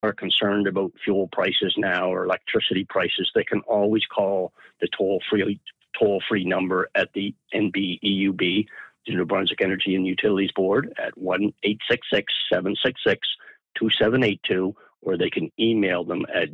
are concerned about fuel prices now or electricity prices, they can always call the toll-free number at the NBEUB, the New Brunswick Energy and Utilities Board, at 1-866-766-2782, or they can email them at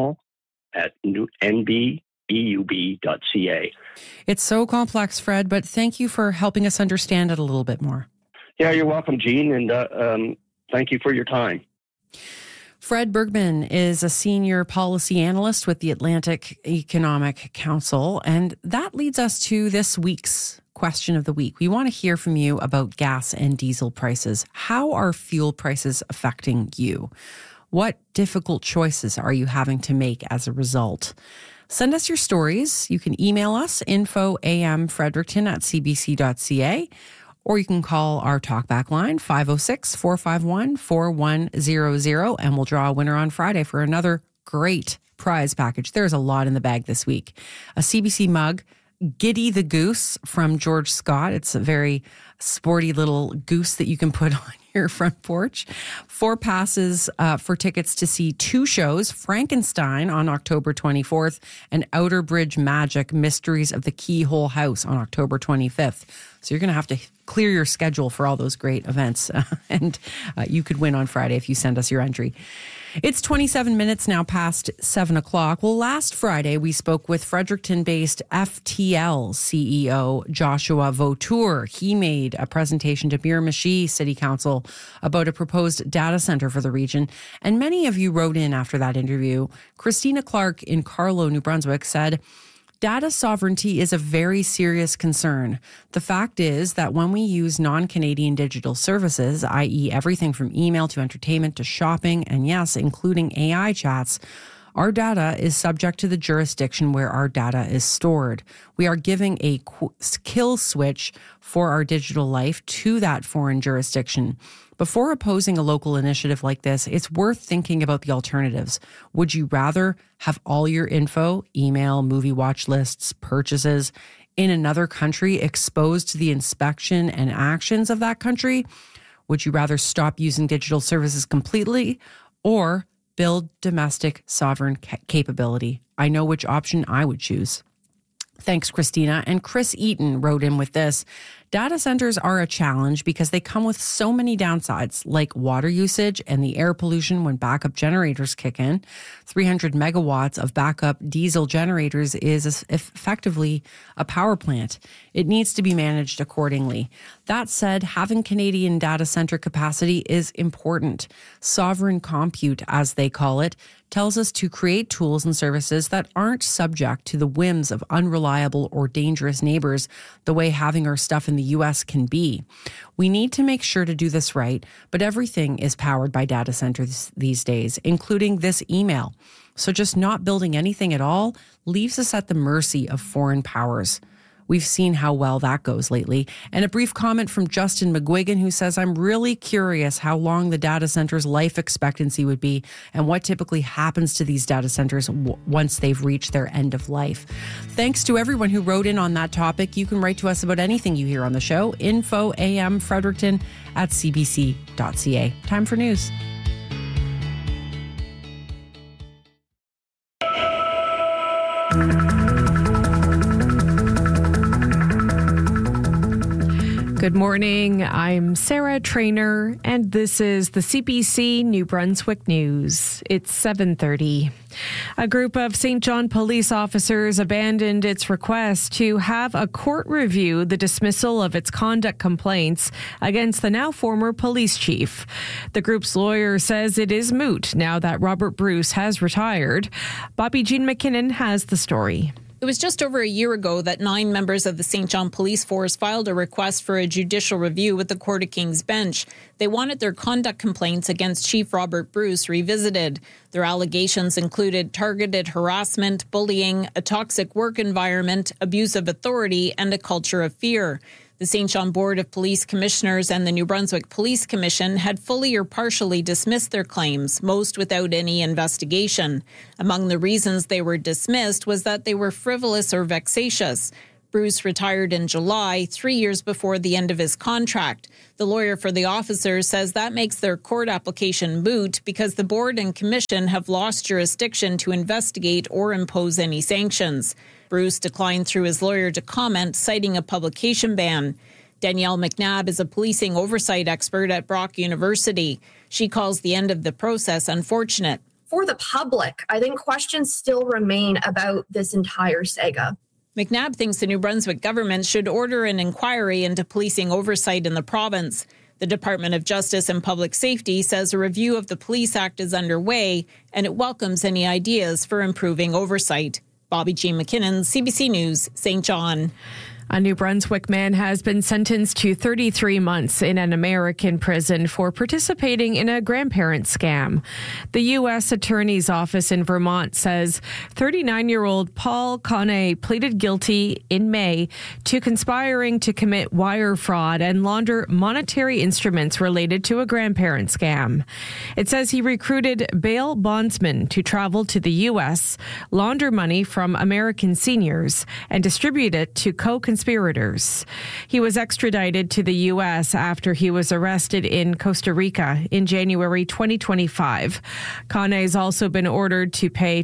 general@nbeeub.ca. It's so complex, Fred, but thank you for helping us understand it a little bit more. Yeah, you're welcome, Jean, and thank you for your time. Fred Bergman is a senior policy analyst with the Atlantic Economic Council, and that leads us to this week's question of the week. We want to hear from you about gas and diesel prices. How are fuel prices affecting you? What difficult choices are you having to make as a result? Send us your stories. You can email us, info@amfrederickton@cbc.ca, or you can call our talkback line, 506-451-4100, and we'll draw a winner on Friday for another great prize package. There's a lot in the bag this week. A CBC mug, Giddy the Goose from George Scott. It's a very sporty little goose that you can put on your front porch. 4 passes for tickets to see 2 shows, Frankenstein on October 24th and Outer Bridge Magic, Mysteries of the Keyhole House on October 25th. So you're going to have to clear your schedule for all those great events. And you could win on Friday if you send us your entry. It's 27 minutes now past 7 o'clock. Well, last Friday, we spoke with Fredericton-based FTL CEO Joshua Vautour. He made a presentation to Miramichi City Council about a proposed data center for the region. And many of you wrote in after that interview. Christina Clark in Carlow, New Brunswick, said, data sovereignty is a very serious concern. The fact is that when we use non-Canadian digital services, i.e. everything from email to entertainment to shopping, and yes, including AI chats, our data is subject to the jurisdiction where our data is stored. We are giving a kill switch for our digital life to that foreign jurisdiction. Before opposing a local initiative like this, it's worth thinking about the alternatives. Would you rather have all your info, email, movie watch lists, purchases, in another country exposed to the inspection and actions of that country? Would you rather stop using digital services completely or build domestic sovereign capability? I know which option I would choose. Thanks, Christina. And Chris Eaton wrote in with this. Data centers are a challenge because they come with so many downsides, like water usage and the air pollution when backup generators kick in. 300 megawatts of backup diesel generators is effectively a power plant. It needs to be managed accordingly. That said, having Canadian data center capacity is important. Sovereign compute, as they call it, tells us to create tools and services that aren't subject to the whims of unreliable or dangerous neighbors the way having our stuff in the U.S. can be. We need to make sure to do this right, but everything is powered by data centers these days, including this email. So just not building anything at all leaves us at the mercy of foreign powers. We've seen how well that goes lately. And a brief comment from Justin McGuigan, who says, I'm really curious how long the data center's life expectancy would be and what typically happens to these data centers once they've reached their end of life. Thanks to everyone who wrote in on that topic. You can write to us about anything you hear on the show. info@amfrederickton@cbc.ca. Time for news. Good morning. I'm Sarah Trainer, and this is the CBC New Brunswick News. It's 7:30. A group of St. John police officers abandoned its request to have a court review the dismissal of its conduct complaints against the now former police chief. The group's lawyer says it is moot now that Robert Bruce has retired. Bobby Jean McKinnon has the story. It was just over a year ago that 9 members of the St. John Police Force filed a request for a judicial review with the Court of King's Bench. They wanted their conduct complaints against Chief Robert Bruce revisited. Their allegations included targeted harassment, bullying, a toxic work environment, abuse of authority, and a culture of fear. The St. John Board of Police Commissioners and the New Brunswick Police Commission had fully or partially dismissed their claims, most without any investigation. Among the reasons they were dismissed was that they were frivolous or vexatious. Bruce retired in July, 3 years before the end of his contract. The lawyer for the officers says that makes their court application moot because the board and commission have lost jurisdiction to investigate or impose any sanctions. Bruce declined through his lawyer to comment, citing a publication ban. Danielle McNabb is a policing oversight expert at Brock University. She calls the end of the process unfortunate. For the public, I think questions still remain about this entire saga. McNabb thinks the New Brunswick government should order an inquiry into policing oversight in the province. The Department of Justice and Public Safety says a review of the Police Act is underway, and it welcomes any ideas for improving oversight. Bobby Jean McKinnon, CBC News, St. John. A New Brunswick man has been sentenced to 33 months in an American prison for participating in a grandparent scam. The U.S. Attorney's Office in Vermont says 39-year-old Paul Conne pleaded guilty in May to conspiring to commit wire fraud and launder monetary instruments related to a grandparent scam. It says he recruited bail bondsmen to travel to the U.S., launder money from American seniors, and distribute it to co-conspirators. He was extradited to the U.S. after he was arrested in Costa Rica in January 2025. Conne's also been ordered to pay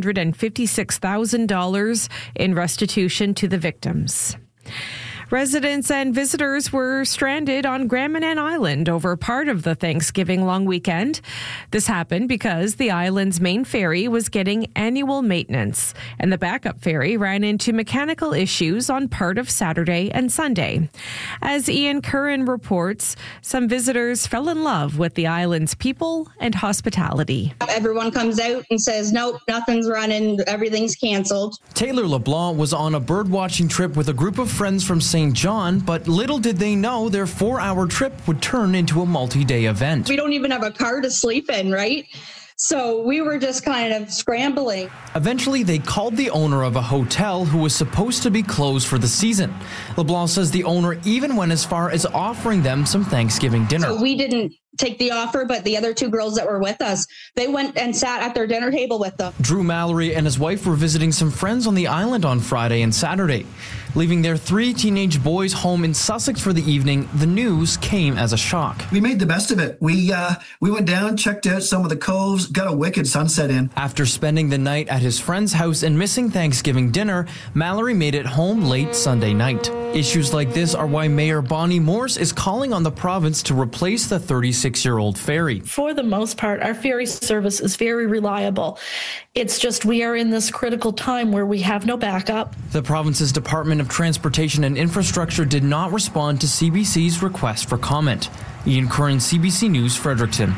$256,000 in restitution to the victims. Residents and visitors were stranded on Grand Manan Island over part of the Thanksgiving long weekend. This happened because the island's main ferry was getting annual maintenance, and the backup ferry ran into mechanical issues on part of Saturday and Sunday. As Ian Curran reports, some visitors fell in love with the island's people and hospitality. Everyone comes out and says, nope, nothing's running, everything's canceled. Taylor LeBlanc was on a birdwatching trip with a group of friends from St. John, but little did they know their 4-hour trip would turn into a multi-day event. We don't even have a car to sleep in, right? So we were just kind of scrambling. Eventually, they called the owner of a hotel who was supposed to be closed for the season. LeBlanc says the owner even went as far as offering them some Thanksgiving dinner. So we didn't take the offer, but the other two girls that were with us, they went and sat at their dinner table with them. Drew Mallory and his wife were visiting some friends on the island on Friday and Saturday. Leaving their 3 teenage boys home in Sussex for the evening, the news came as a shock. We made the best of it. We went down, checked out some of the coves, got a wicked sunset in. After spending the night at his friend's house and missing Thanksgiving dinner, Mallory made it home late Sunday night. Issues like this are why Mayor Bonnie Morse is calling on the province to replace the 36-year-old ferry. For the most part, our ferry service is very reliable. It's just we are in this critical time where we have no backup. The province's Department of Transportation and Infrastructure did not respond to CBC's request for comment. Ian Curran, CBC News, Fredericton.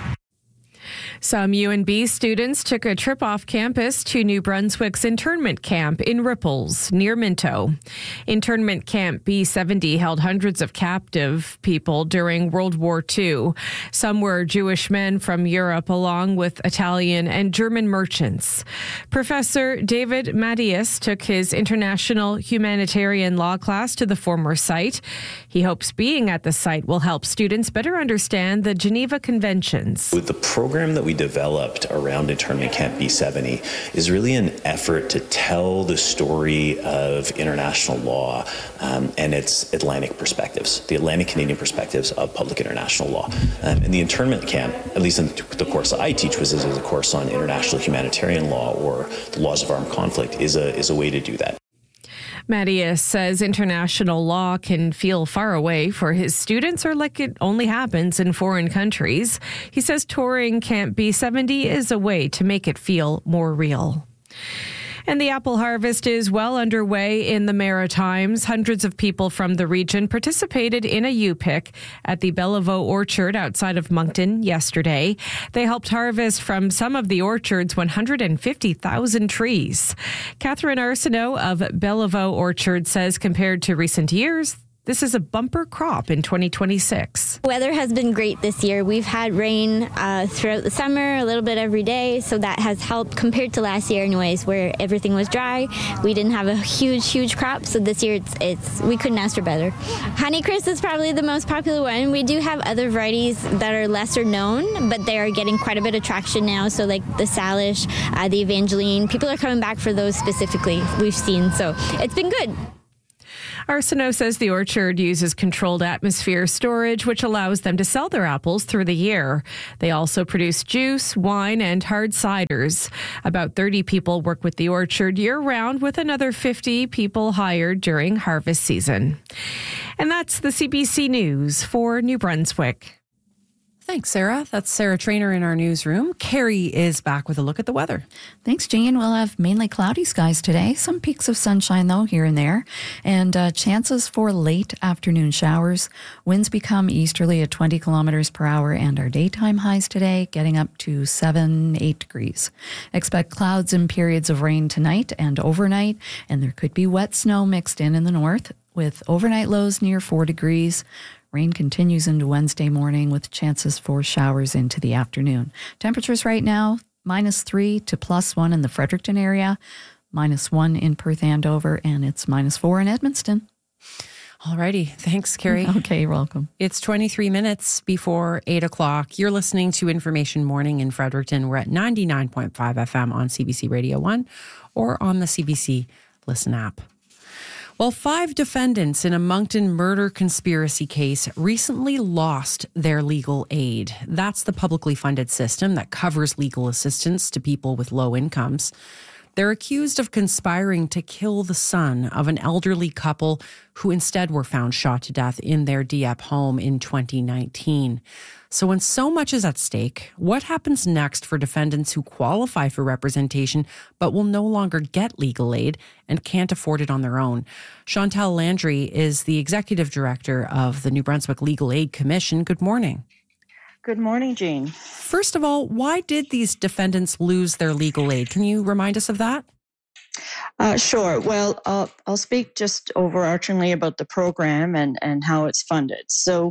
Some UNB students took a trip off campus to New Brunswick's internment camp in Ripples, near Minto. Internment Camp B70 held hundreds of captive people during World War II. Some were Jewish men from Europe, along with Italian and German merchants. Professor David Mattias took his international humanitarian law class to the former site. He hopes being at the site will help students better understand the Geneva Conventions. With the program that we developed around Internment Camp B70 is really an effort to tell the story of international law and its Atlantic perspectives, the Atlantic Canadian perspectives of public international law. And the internment camp, at least in the course that I teach, which is a course on international humanitarian law or the laws of armed conflict, is a way to do that. Mattias says international law can feel far away for his students or like it only happens in foreign countries. He says touring Camp B70 is a way to make it feel more real. And the apple harvest is well underway in the Maritimes. Hundreds of people from the region participated in a U-pick at the Bellevaux Orchard outside of Moncton yesterday. They helped harvest from some of the orchard's 150,000 trees. Catherine Arsenault of Bellevaux Orchard says compared to recent years, this is a bumper crop in 2026. Weather has been great this year. We've had rain throughout the summer, a little bit every day, so that has helped compared to last year anyways, where everything was dry. We didn't have a huge crop, so this year we couldn't ask for better. Honeycrisp is probably the most popular one. We do have other varieties that are lesser known, but they are getting quite a bit of traction now, so like the Salish, the Evangeline. People are coming back for those specifically, we've seen, so it's been good. Arsenault says the orchard uses controlled atmosphere storage, which allows them to sell their apples through the year. They also produce juice, wine, and hard ciders. About 30 people work with the orchard year-round, with another 50 people hired during harvest season. And that's the CBC News for New Brunswick. Thanks, Sarah. That's Sarah Trainer in our newsroom. Carrie is back with a look at the weather. Thanks, Jean. We'll have mainly cloudy skies today. Some peaks of sunshine, though, here and there. And chances for late afternoon showers. Winds become easterly at 20 kilometers per hour, and our daytime highs today getting up to 8 degrees. Expect clouds and periods of rain tonight and overnight, and there could be wet snow mixed in the north, with overnight lows near 4 degrees. Rain continues into Wednesday morning with chances for showers into the afternoon. Temperatures right now, -3 to +1 in the Fredericton area, -1 in Perth Andover, and it's -4 in Edmundston. All righty. Thanks, Carrie. Okay, you're welcome. It's 23 minutes before 8 o'clock. You're listening to Information Morning in Fredericton. We're at 99.5 FM on CBC Radio 1 or on the CBC Listen app. Well, 5 defendants in a Moncton murder conspiracy case recently lost their legal aid. That's the publicly funded system that covers legal assistance to people with low incomes. They're accused of conspiring to kill the son of an elderly couple who instead were found shot to death in their Dieppe home in 2019. So when so much is at stake, what happens next for defendants who qualify for representation but will no longer get legal aid and can't afford it on their own? Chantal Landry is the executive director of the New Brunswick Legal Aid Commission. Good morning. Good morning, Jean. First of all, why did these defendants lose their legal aid? Can you remind us of that? Sure. Well, I'll speak just overarchingly about the program and how it's funded. So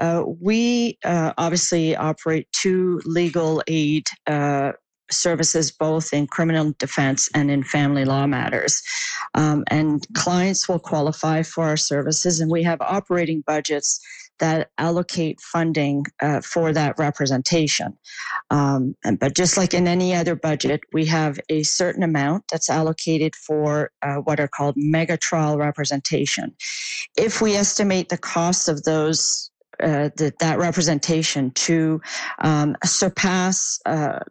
we obviously operate 2 legal aid services, both in criminal defense and in family law matters. And clients will qualify for our services, and we have operating budgets that allocate funding for that representation. But just like in any other budget, we have a certain amount that's allocated for what are called mega trial representation. If we estimate the cost of those that representation to surpass a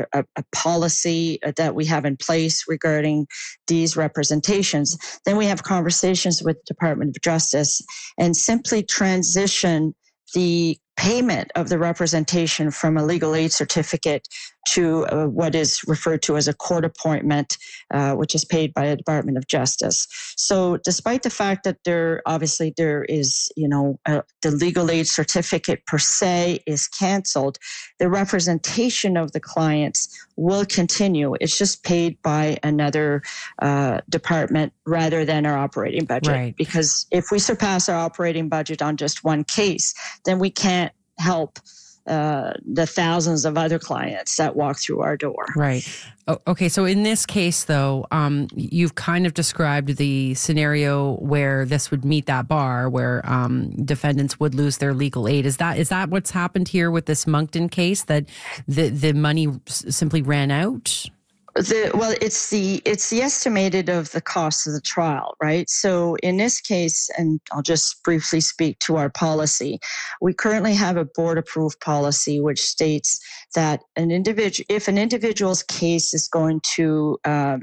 policy that we have in place regarding these representations, then we have conversations with the Department of Justice and simply transition the payment of the representation from a legal aid certificate to what is referred to as a court appointment, which is paid by the Department of Justice. So despite the fact that there is, the legal aid certificate per se is canceled, the representation of the clients will continue. It's just paid by another department rather than our operating budget. Right. Because if we surpass our operating budget on just one case, then we can't help the thousands of other clients that walk through our door. Right. Okay. So in this case, though, you've kind of described the scenario where this would meet that bar, where defendants would lose their legal aid. Is that what's happened here with this Moncton case, that the money simply ran out? It's the estimated of the cost of the trial, right? So in this case, and I'll just briefly speak to our policy, we currently have a board-approved policy which states that if an individual's case is going to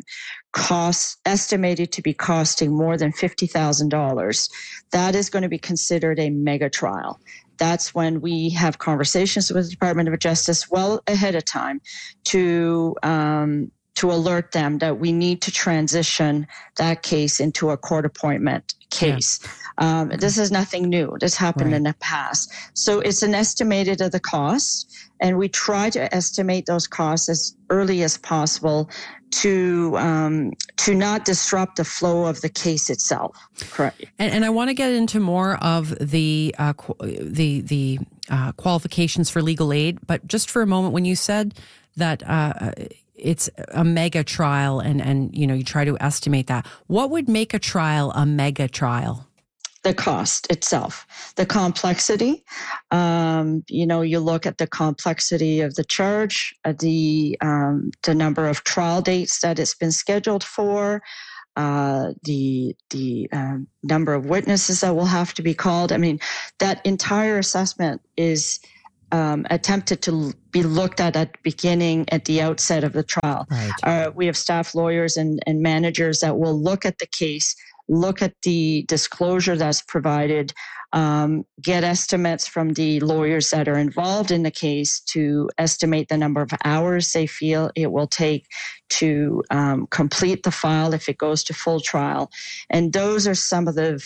estimated to be costing more than $50,000, that is going to be considered a mega trial. That's when we have conversations with the Department of Justice well ahead of time to alert them that we need to transition that case into a court appointment case. Yeah. This is nothing new. This happened in the past. So it's an estimated of the cost, and we try to estimate those costs as early as possible to not disrupt the flow of the case itself. Correct. And I want to get into more of the qualifications for legal aid, but just for a moment, when you said that it's a mega trial and you try to estimate that, what would make a trial a mega trial? The cost itself, the complexity. You look at the complexity of the charge, the number of trial dates that it's been scheduled for, the number of witnesses that will have to be called. I mean, that entire assessment is attempted to be looked at the beginning, at the outset of the trial. Right. We have staff lawyers and managers that will look at the case, look at the disclosure that's provided, get estimates from the lawyers that are involved in the case to estimate the number of hours they feel it will take to complete the file if it goes to full trial. And those are some of the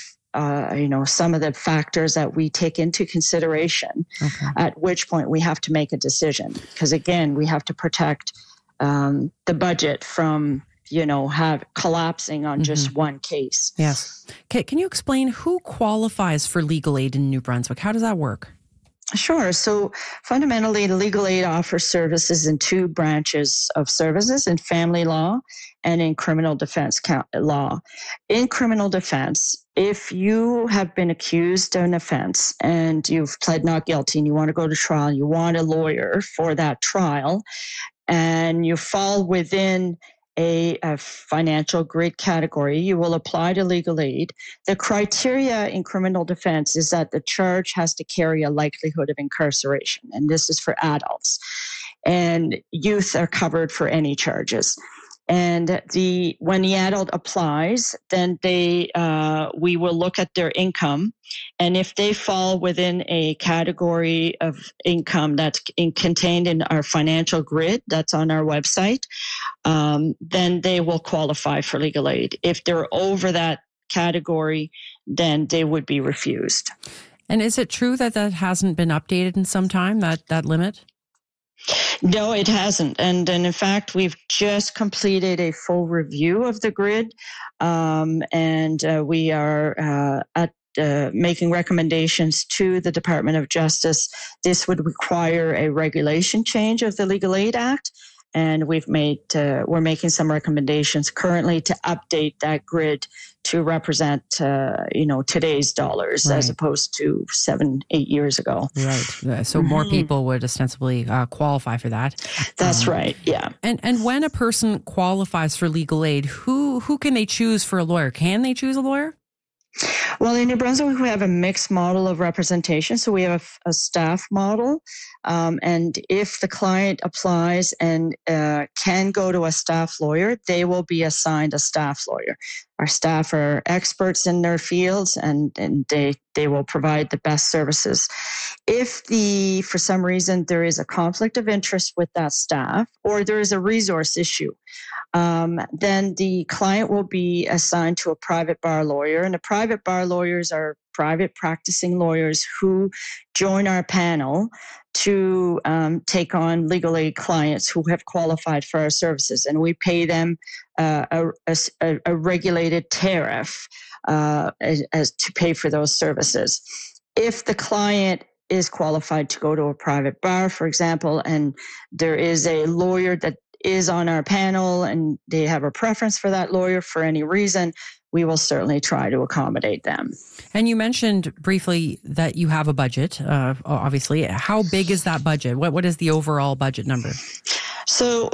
factors that we take into consideration, at which point we have to make a decision. Because again, we have to protect the budget from collapsing on just one case. Yes. Can you explain who qualifies for legal aid in New Brunswick? How does that work? Sure. So fundamentally, legal aid offers services in two branches of services, in family law and in criminal defense law. In criminal defense, if you have been accused of an offense and you've pled not guilty and you want to go to trial, you want a lawyer for that trial, and you fall within a financial grid category, you will apply to legal aid. The criteria in criminal defense is that the charge has to carry a likelihood of incarceration, and this is for adults. And youth are covered for any charges. And when the adult applies, then we will look at their income, and if they fall within a category of income that's contained in our financial grid that's on our website, then they will qualify for legal aid. If they're over that category, then they would be refused. And is it true that hasn't been updated in some time, that limit? No, it hasn't. And in fact, we've just completed a full review of the grid, and we are making recommendations to the Department of Justice. This would require a regulation change of the Legal Aid Act, and we're making some recommendations currently to update that grid to represent, today's dollars, right, as opposed to 7-8 years ago. Right. So more people would ostensibly qualify for that. That's right. Yeah. And when a person qualifies for legal aid, who can they choose for a lawyer? Can they choose a lawyer? Well, in New Brunswick, we have a mixed model of representation. So we have a staff model. And if the client applies and can go to a staff lawyer, they will be assigned a staff lawyer. Our staff are experts in their fields, and they will provide the best services. If for some reason there is a conflict of interest with that staff, or there is a resource issue, then the client will be assigned to a private bar lawyer. And the private bar lawyers are private practicing lawyers who join our panel to take on legal aid clients who have qualified for our services. And we pay them a regulated tariff as to pay for those services. If the client is qualified to go to a private bar, for example, and there is a lawyer that is on our panel and they have a preference for that lawyer for any reason, we will certainly try to accommodate them. And you mentioned briefly that you have a budget, obviously. How big is that budget? What is the overall budget number? So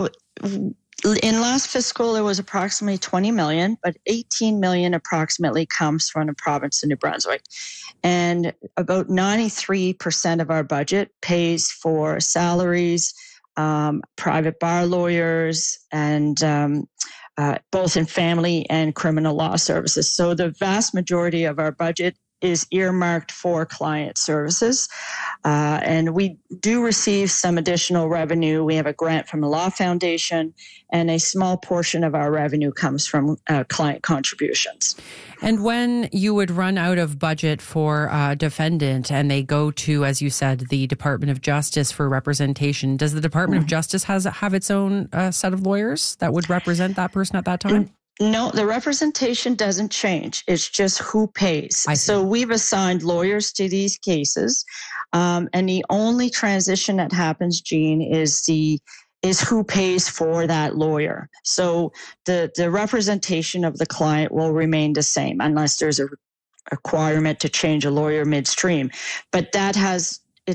in last fiscal, it was approximately 20 million, but 18 million approximately comes from the province of New Brunswick. And about 93% of our budget pays for salaries, private bar lawyers, and both in family and criminal law services. So the vast majority of our budget is earmarked for client services. And we do receive some additional revenue. We have a grant from the Law Foundation, and a small portion of our revenue comes from client contributions. And when you would run out of budget for a defendant and they go to, as you said, the Department of Justice for representation, does the Department of Justice have its own set of lawyers that would represent that person at that time? No, the representation doesn't change. It's just who pays. So we've assigned lawyers to these cases. And the only transition that happens, Jean, is who pays for that lawyer. So the representation of the client will remain the same unless there's a requirement to change a lawyer midstream. But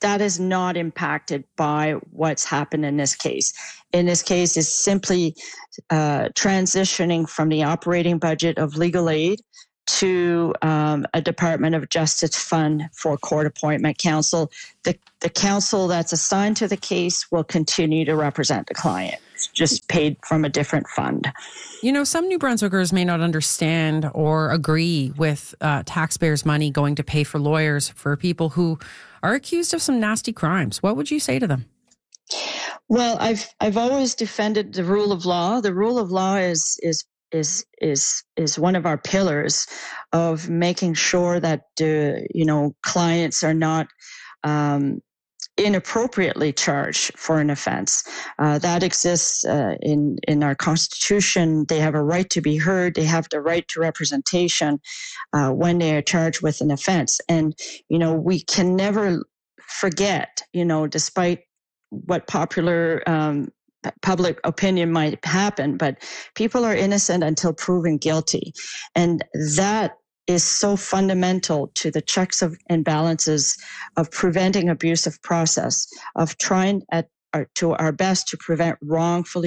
that is not impacted by what's happened in this case. In this case, it's simply transitioning from the operating budget of legal aid to a Department of Justice fund for court appointment counsel. The counsel that's assigned to the case will continue to represent the client, just paid from a different fund. You know, some New Brunswickers may not understand or agree with taxpayers' money going to pay for lawyers for people who are accused of some nasty crimes. What would you say to them? Well, I've always defended the rule of law. The rule of law is one of our pillars of making sure that clients are not inappropriately charged for an offense. That exists in our Constitution. They have a right to be heard. They have the right to representation when they are charged with an offense. And, we can never forget, despite what popular public opinion might happen, but people are innocent until proven guilty. And that is so fundamental to the checks and balances of preventing abusive process, of trying to our best to prevent wrongful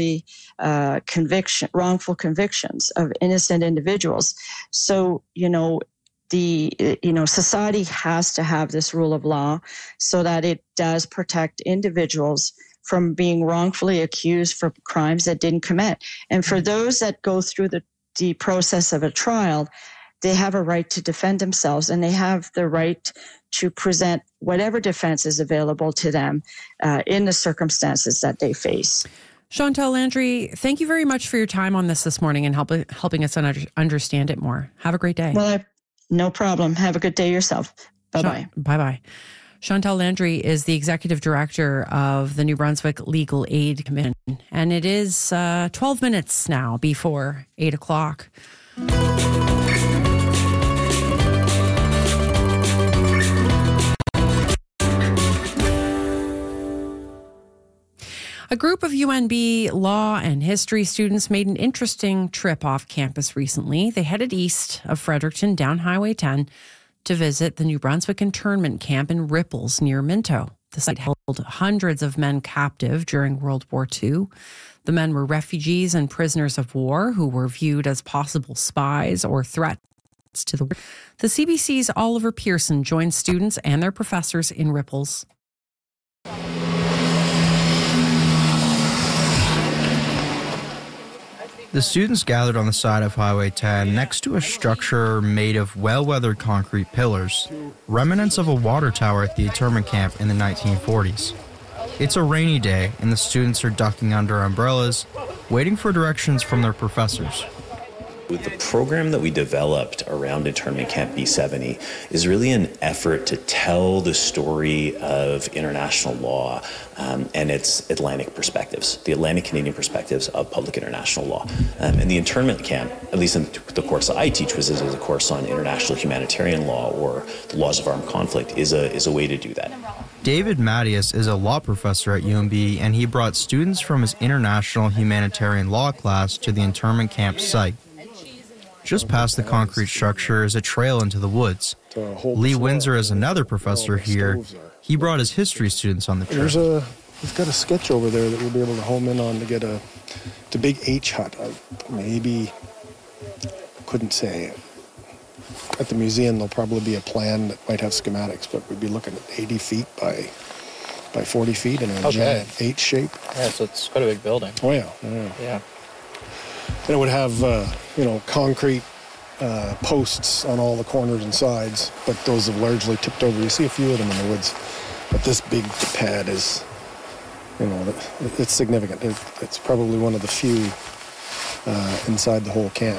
convictions of innocent individuals. So, society has to have this rule of law so that it does protect individuals from being wrongfully accused for crimes that didn't commit. And for those that go through the process of a trial, they have a right to defend themselves, and they have the right to present whatever defense is available to them in the circumstances that they face. Chantal Landry, thank you very much for your time on this morning and helping us understand it more. Have a great day. Well, no problem. Have a good day yourself. Bye-bye. Bye-bye. Chantal Landry is the executive director of the New Brunswick Legal Aid Commission, and it is 12 minutes now before 8 o'clock. A group of UNB law and history students made an interesting trip off campus recently. They headed east of Fredericton down Highway 10 to visit the New Brunswick internment camp in Ripples near Minto. The site held hundreds of men captive during World War II. The men were refugees and prisoners of war who were viewed as possible spies or threats to the war. The CBC's Oliver Pearson joined students and their professors in Ripples. The students gathered on the side of Highway 10 next to a structure made of well-weathered concrete pillars, remnants of a water tower at the internment camp in the 1940s. It's a rainy day, and the students are ducking under umbrellas, waiting for directions from their professors. The program that we developed around internment camp B70 is really an effort to tell the story of international law and its Atlantic perspectives, the Atlantic Canadian perspectives of public international law. And the internment camp, at least in the course that I teach, which is a course on international humanitarian law or the laws of armed conflict, is a way to do that. David Mattias is a law professor at UNB, and he brought students from his international humanitarian law class to the internment camp site. Just past the concrete structure is a trail into the woods. Lee Windsor is another professor here. He brought his history students on the trip. We've got a sketch over there that we'll be able to home in on to get a big H hut. Maybe, couldn't say. At the museum, there'll probably be a plan that might have schematics, but we'd be looking at 80 feet by 40 feet in a giant H shape. Yeah, so it's quite a big building. Oh, yeah. And it would have, concrete posts on all the corners and sides, but those have largely tipped over. You see a few of them in the woods, but this big pad is, it's significant. It's probably one of the few inside the whole camp.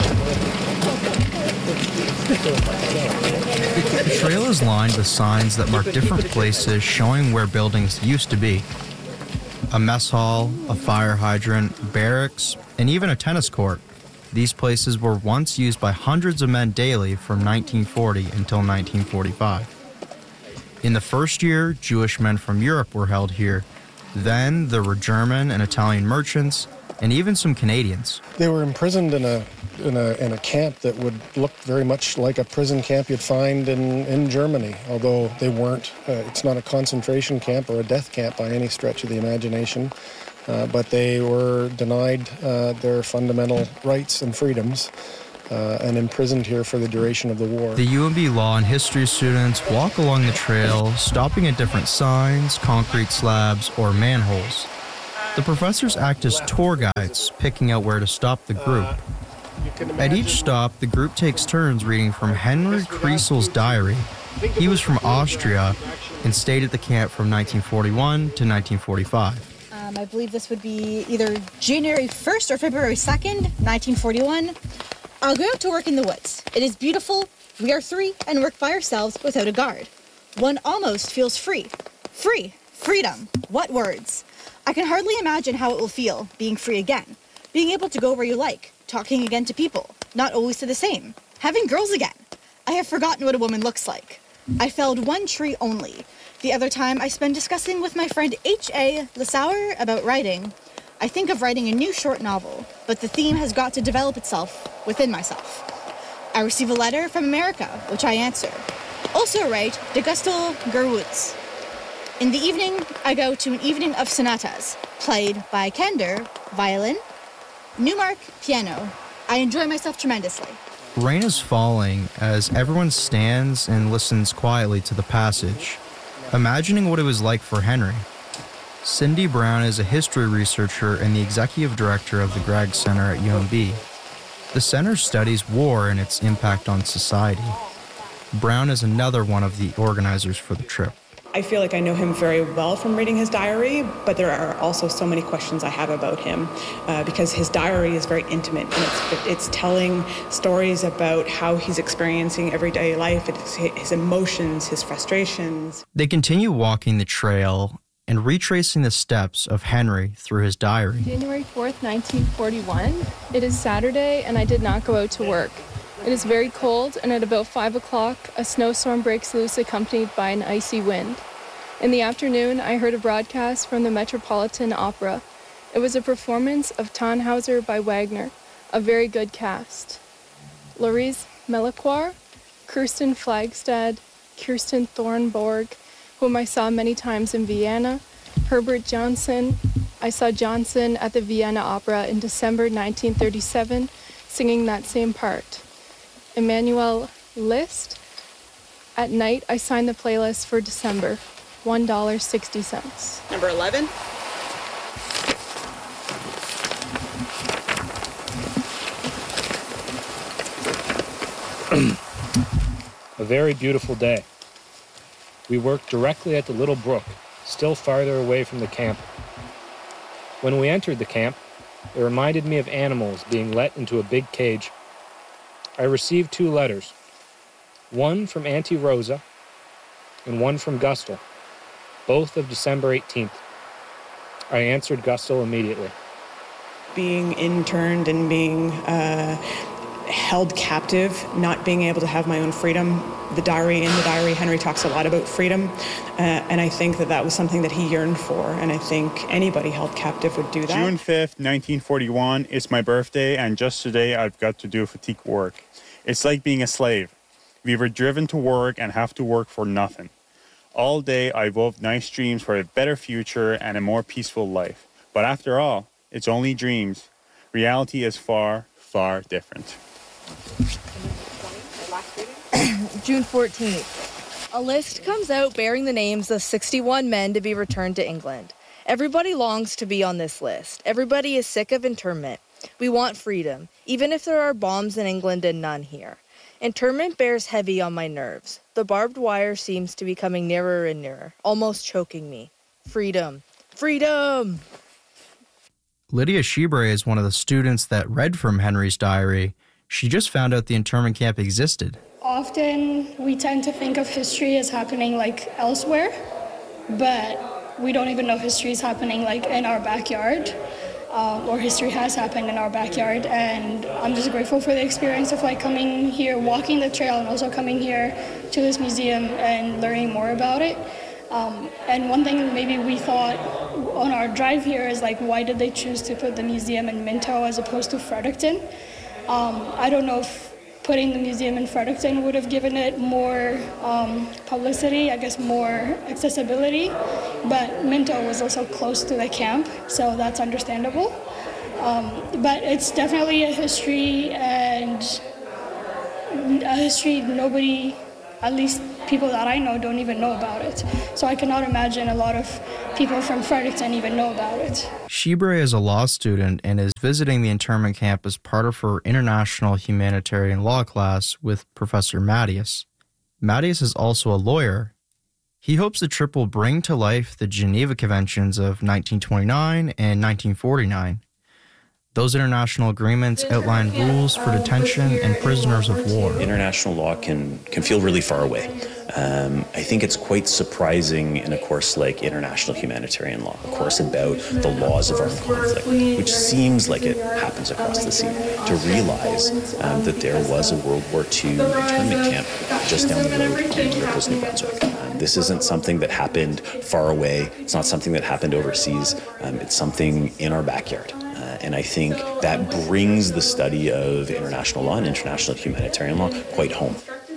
The trail is lined with signs that mark different places showing where buildings used to be. A mess hall, a fire hydrant, barracks, and even a tennis court. These places were once used by hundreds of men daily from 1940 until 1945. In the first year, Jewish men from Europe were held here. Then there were German and Italian merchants, and even some Canadians. They were imprisoned in a camp that would look very much like a prison camp you'd find in Germany, although they weren't. It's not a concentration camp or a death camp by any stretch of the imagination, but they were denied their fundamental rights and freedoms and imprisoned here for the duration of the war. The UNB Law and History students walk along the trail, stopping at different signs, concrete slabs, or manholes. The professors act as tour guides, picking out where to stop the group. At each stop, the group takes turns reading from Henry Kriesel's diary. He was from Austria and stayed at the camp from 1941 to 1945. I believe this would be either January 1st or February 2nd, 1941. I'll go out to work in the woods. It is beautiful. We are free and work by ourselves without a guard. One almost feels free. Free. Freedom. What words? I can hardly imagine how it will feel, being free again. Being able to go where you like, talking again to people, not always to the same. Having girls again. I have forgotten what a woman looks like. I felled one tree only. The other time I spent discussing with my friend H.A. Lessauer about writing. I think of writing a new short novel, but the theme has got to develop itself within myself. I receive a letter from America, which I answer. Also write de Gustel Gerwitz. In the evening, I go to an evening of sonatas, played by Kander, violin, Newmark, piano. I enjoy myself tremendously. Rain is falling as everyone stands and listens quietly to the passage, imagining what it was like for Henry. Cindy Brown is a history researcher and the executive director of the Gregg Center at UNB. The center studies war and its impact on society. Brown is another one of the organizers for the trip. I feel like I know him very well from reading his diary, but there are also so many questions I have about him because his diary is very intimate and it's telling stories about how he's experiencing everyday life, his emotions, his frustrations. They continue walking the trail and retracing the steps of Henry through his diary. January 4th, 1941. It is Saturday and I did not go out to work. It is very cold, and at about 5 o'clock, a snowstorm breaks loose accompanied by an icy wind. In the afternoon, I heard a broadcast from the Metropolitan Opera. It was a performance of Tannhauser by Wagner, a very good cast. Louise Melicoir, Kirsten Flagstad, Kirsten Thornborg, whom I saw many times in Vienna, Herbert Johnson. I saw Johnson at the Vienna Opera in December 1937, singing that same part. Emanuel Liszt. At night, I signed the playlist for December, $1.60. Number 11. A very beautiful day. We worked directly at the little brook, still farther away from the camp. When we entered the camp, it reminded me of animals being let into a big cage. I received 2 letters, one from Auntie Rosa and one from Gustel, both of December 18th. I answered Gustel immediately. Being interned and being held captive, not being able to have my own freedom. In the diary, Henry talks a lot about freedom, and I think that was something that he yearned for, and I think anybody held captive would do that. June 5th, 1941 is my birthday, and just today I've got to do fatigue work. It's like being a slave. We were driven to work and have to work for nothing. All day I wove nice dreams for a better future and a more peaceful life. But after all, it's only dreams. Reality is far, far different. June 14th. A list comes out bearing the names of 61 men to be returned to England. Everybody longs to be on this list. Everybody is sick of internment. We want freedom, even if there are bombs in England and none here. Internment bears heavy on my nerves. The barbed wire seems to be coming nearer and nearer, almost choking me. Freedom. Freedom! Lydia Shebre is one of the students that read from Henry's diary. She just found out the internment camp existed. Often we tend to think of history as happening like elsewhere, but we don't even know history is happening like in our backyard, or history has happened in our backyard. And I'm just grateful for the experience of like coming here, walking the trail, and also coming here to this museum and learning more about it. And one thing maybe we thought on our drive here is like, why did they choose to put the museum in Minto as opposed to Fredericton? I don't know if putting the museum in Fredericton would have given it more publicity, I guess more accessibility, but Minto was also close to the camp, so that's understandable. But it's definitely a history, and a history nobody, at least people that I know, don't even know about it. So I cannot imagine a lot of people from Fredericton even know about it. Shebre is a law student and is visiting the internment camp as part of her international humanitarian law class with Professor Mattias. Mattias is also a lawyer. He hopes the trip will bring to life the Geneva Conventions of 1929 and 1949. Those international agreements outline rules for detention and prisoners of war. International law can feel really far away. I think it's quite surprising in a course like international humanitarian law, a course about the laws of armed conflict, which seems like it happens across the sea, to realize that there was a World War II internment camp just down the road in Ripley's, New Brunswick. This isn't something that happened far away. It's not something that happened overseas. It's something in our backyard. And I think that brings the study of international law and international humanitarian law quite home.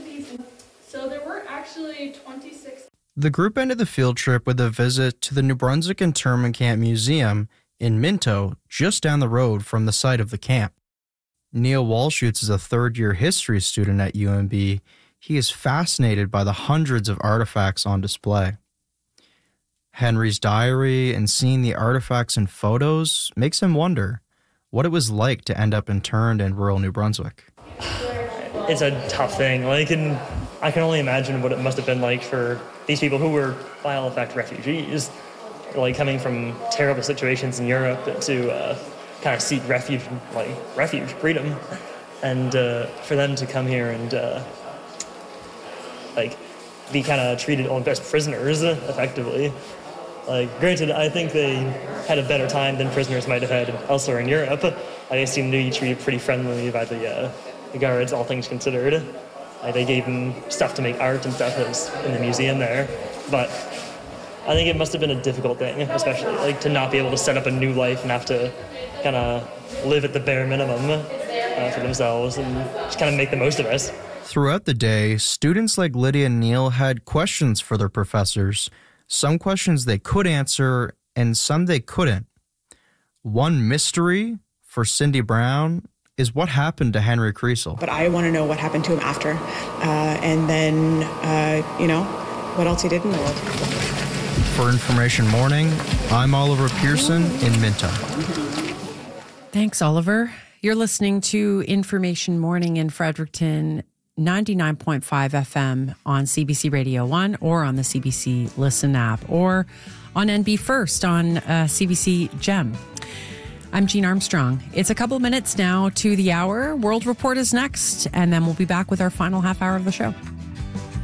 So there were actually 26. The group ended the field trip with a visit to the New Brunswick Internment Camp Museum in Minto, just down the road from the site of the camp. Neil Walshutz is a third-year history student at UNB. He is fascinated by the hundreds of artifacts on display. Henry's diary and seeing the artifacts and photos makes him wonder what it was like to end up interned in rural New Brunswick. It's a tough thing. I can only imagine what it must have been like for these people who were, by all effect, refugees, coming from terrible situations in Europe to kind of seek refuge, freedom, and for them to come here and be kind of treated almost as prisoners, effectively. Granted, I think they had a better time than prisoners might have had elsewhere in Europe. They seemed to be treated pretty friendly by the guards, all things considered. They gave them stuff to make art and stuff that was in the museum there. But I think it must have been a difficult thing, especially to not be able to set up a new life and have to kind of live at the bare minimum for themselves and just kind of make the most of it. Throughout the day, students like Lydia and Neil had questions for their professors. Some questions they could answer and some they couldn't. One mystery for Cindy Brown is what happened to Henry Creasel. But I want to know what happened to him after. And then, what else he did in the world. For Information Morning, I'm Oliver Pearson in Minto. Thanks, Oliver. You're listening to Information Morning in Fredericton, 99.5 FM on CBC Radio 1 or on the CBC Listen app or on NB First on CBC Gem. I'm Jean Armstrong. It's a couple minutes now to the hour. World Report is next, and then we'll be back with our final half hour of the show.